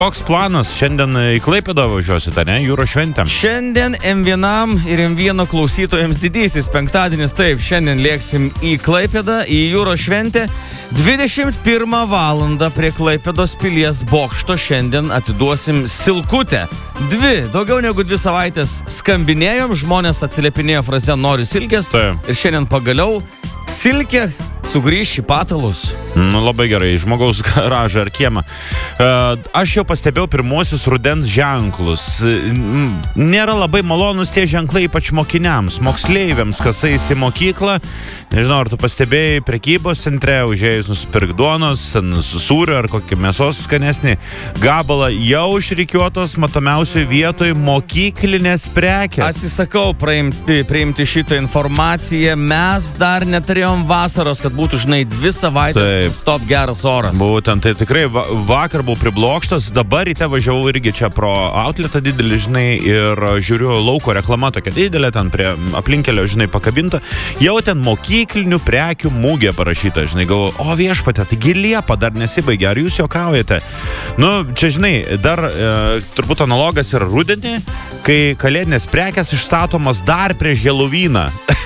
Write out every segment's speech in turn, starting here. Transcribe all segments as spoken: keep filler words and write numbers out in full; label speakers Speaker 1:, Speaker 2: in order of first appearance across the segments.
Speaker 1: Koks planas? Šiandien į Klaipėdą važiuosite, ne? Jūros šventėm.
Speaker 2: Šiandien M vienas ir M vienas klausytojams didysis penktadienis. Taip, šiandien lėksim į Klaipėdą, į jūros šventę. dvidešimt pirmą valandą prie Klaipėdos pilies bokšto šiandien atiduosim silkutę. Dvi, daugiau negu dvi savaitės skambinėjom, žmonės atsiliepinėjo frazę noriu silkės.
Speaker 1: Taip.
Speaker 2: Ir šiandien pagaliau silkė sugrįš į patalus.
Speaker 1: Nu, labai gerai, žmogaus garažą ar kiemą. Uh, aš jau pastebėjau pirmuosius rudens ženklus. Uh, nėra labai malonus tie ženklai, ypač mokiniams, moksleiviams, kas eis į mokyklą. Nežinau, ar tu pastebėjai prekybos centre, užėjus nusipirk duonos, sūrio ar kokį mėsos skanesnį gabalą, jau išrikiuotos matomiausiai vietoj mokyklinės prekės.
Speaker 2: Atsisakau priimti, priimti šitą informaciją. Mes dar neturėjom vasaros, kad būtų, žinai, dvi savaitės stop geras oras.
Speaker 1: Būtent, tai tikrai va, vakar buvau priblokštas, dabar ryte važiavau irgi čia pro outletą didelį, žinai, ir žiūriu lauko reklama tokia didelė, ten prie aplinkelio, žinai, pakabinta. Jau ten mokyklinių prekių mūgė parašyta, žinai, galvoju, o viešpatė, taigi Liepa dar nesibaigė, ar jūs juokaujate? Nu, čia, žinai, dar e, turbūt analogas yra rudenį, kai kalėdinės prekės išstatomas dar prieš Helovyną.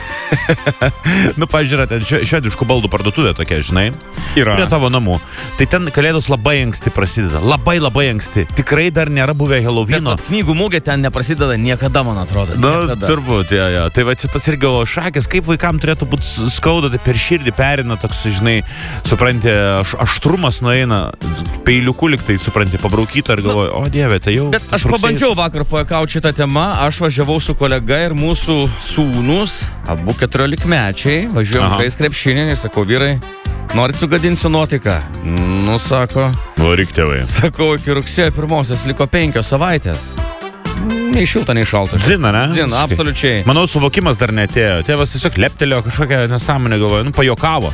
Speaker 1: Nu, pažiūrė, ten švediškų baldų parduotuvė tokia, žinai,
Speaker 2: yra
Speaker 1: prie tavo namų. Tai ten kalėdos labai anksti prasideda, labai labai anksti. Tikrai dar nėra buvę Helovyno.
Speaker 2: Bet knygų mūgė ten neprasideda niekada, man atrodo.
Speaker 1: Na, turbūt, ja, ja. Tai va, čia tas ir galvo šakės, kaip vaikam turėtų būti skauda, tai per širdį perina toks, žinai, supranti, aš, aštrumas nueina, peiliuku liktai, supranti, pabraukyta ir galvoju, o dieve, tai jau...
Speaker 2: Bet aš pabandžiau vakar pajuokauti šitą temą, aš važiavau su kolega ir mūsų sūnus, abu keturiolikmečiai, važiuojam žais krepšinį ir sakau, vyrai, norit sugadinsiu nuotaiką? Nu, sako...
Speaker 1: Varyk, tėvai.
Speaker 2: Sakau, iki rugsėjo pirmosios liko penkios savaitės. Nei šilta, nei šalta.
Speaker 1: Dzina, ne?
Speaker 2: Dzina, absoliučiai.
Speaker 1: Manau, suvokimas dar neatėjo. Tėvas tiesiog leptelėjo kažkokią nesąmonę, galvoja, nu, pajokavo.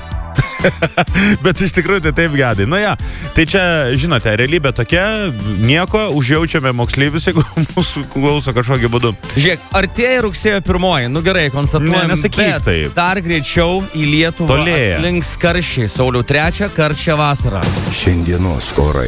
Speaker 1: Bet iš tikrųjų tai taip gedai. Na ja, tai čia, žinote, realybė tokia, nieko, užjaučiame moksleivius, jeigu mūsų klauso kažkokį būdu.
Speaker 2: Žiūrėk, artėja rugsėjo pirmoji, nu gerai, konstatuojam,
Speaker 1: ne, nesakyk taip.
Speaker 2: Dar greičiau į Lietuvą
Speaker 1: Tolėja.
Speaker 2: Atslings karščiai. Sauliau, trečią karčią vasarą.
Speaker 3: Šiandienos orai.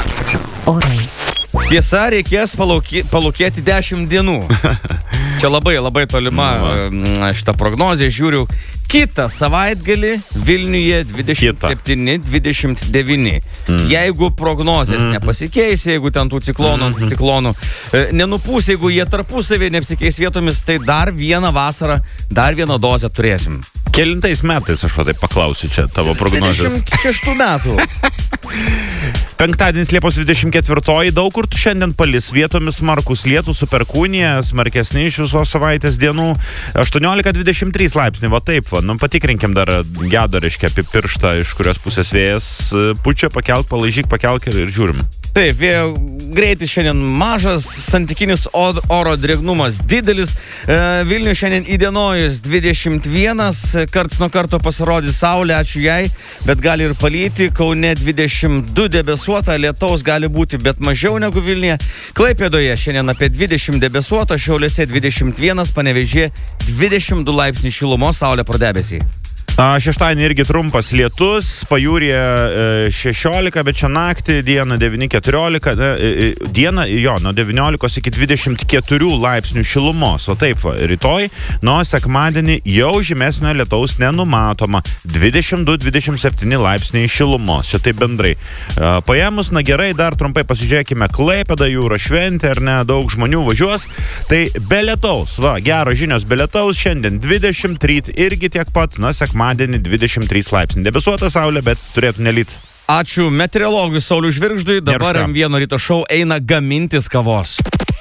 Speaker 4: Orai.
Speaker 2: Tiesa, reikės palauki, palūkėti dešimt dienų. Čia labai, labai tolima no. šitą prognozę, žiūriu. Kitą savaitgalį Vilniuje dvidešimt septyni dvidešimt devyni. Mm. Jeigu prognozės mm. nepasikeis, jeigu ten tų ciklonų, mm. ciklonų e, nenupūs, jeigu jie tarpusavį nepasikeis vietomis, tai dar vieną vasarą, dar vieną dozę turėsim.
Speaker 1: Kelintais metais, aš va taip paklausiu čia tavo prognozės.
Speaker 2: dvidešimt šeštų metų.
Speaker 1: Penktadienis Liepos dvidešimt ketvirtoji, daug kur šiandien palis, vietomis smarkus lietus su perkūnija, smarkesni iš visos savaitės dienų, aštuoniolika dvidešimt trys laipsniai, va taip, va, nu patikrinkim dar gedą, reiškia, apie pirštą, iš kurios pusės vėjas pučia, pakelk, palaižyk, pakelk ir, ir žiūrim.
Speaker 2: Taip, vėjo greitis šiandien mažas, santykinis oro drėgnumas didelis, e, Vilniuje šiandien įdienojus dvidešimt vienas, karts nuo karto pasirodys saulė, ačiū jai, bet gali ir palyti, Kaune dvidešimt du debesuota, lietaus gali būti, bet mažiau negu Vilniuje, Klaipėdoje šiandien apie dvidešimt debesuota, Šiauliuose dvidešimt vienas, Panevėžyje dvidešimt du laipsniai šilumos, saulė pro debesį.
Speaker 1: Šeštadienį irgi trumpas lietus, pajūryje šešiolika, bet čia naktį dieną devyni keturiolika, dieną jo, nuo devyniolikos iki dvidešimt keturių laipsnių šilumos, o taip, rytoj, nuo sekmadienį jau žymesnio lietaus nenumatoma, dvidešimt du dvidešimt septyni laipsniai šilumos, čia taip bendrai. Paėmus, na gerai, dar trumpai pasižiūrėkime, Klaipėda, jūros šventė, ar ne, daug žmonių važiuos, tai be lietaus, va, geros žinios, be lietaus, šiandien dvidešimt trys, irgi tiek pat, na, sekmadienį dvidešimt trys laipsniai. Debesuota saulė, bet turėtų nelyt.
Speaker 2: Ačiū meteorologui Sauliui Žvirgždui. Dabar M vienas ryto šou eina gamintis kavos.